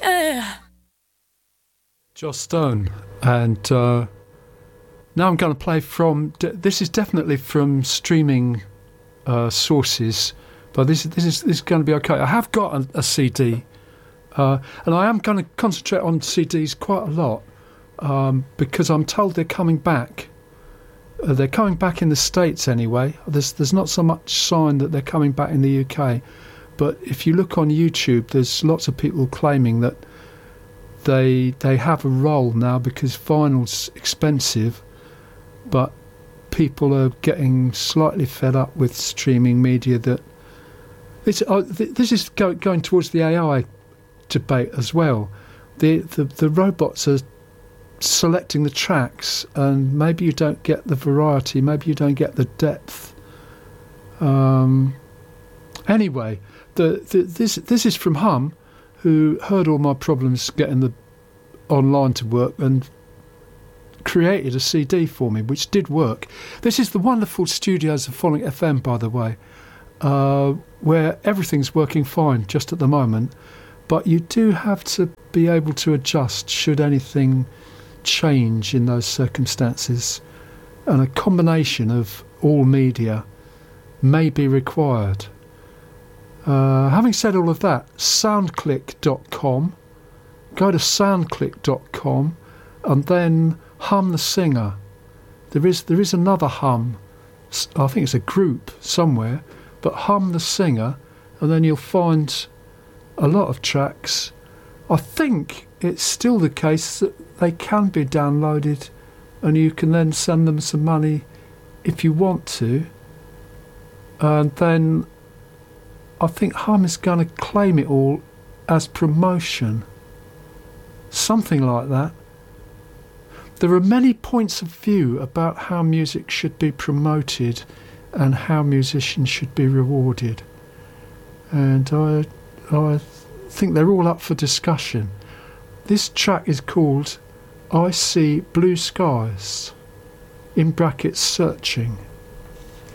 Joss Stone, and now I'm going to play from. This is definitely from streaming sources, but this is going to be okay. I have got a CD, and I am going to concentrate on CDs quite a lot because I'm told they're coming back. They're coming back in the States anyway. There's not so much sign that they're coming back in the UK, but if you look on YouTube, there's lots of people claiming that they have a role now because vinyl's expensive, but people are getting slightly fed up with streaming media. That this is going towards the AI debate as well. The robots are selecting the tracks, and maybe you don't get the variety, maybe you don't get the depth. Anyway, this is from Hum, who heard all my problems getting the online to work and created a CD for me, which did work. This is the wonderful studios of Phonic FM, by the way, where everything's working fine just at the moment, but you do have to be able to adjust should anything change in those circumstances, and a combination of all media may be required. Having said all of that, soundclick.com, go to soundclick.com and then Hum the Singer. There is another Hum, I think it's a group somewhere, but Hum the Singer, and then you'll find a lot of tracks. I think it's still the case that they can be downloaded and you can then send them some money if you want to, and then I think Hum is going to claim it all as promotion. Something like that. There are many points of view about how music should be promoted and how musicians should be rewarded. And I think they're all up for discussion. This track is called I See Blue Skies, in brackets searching.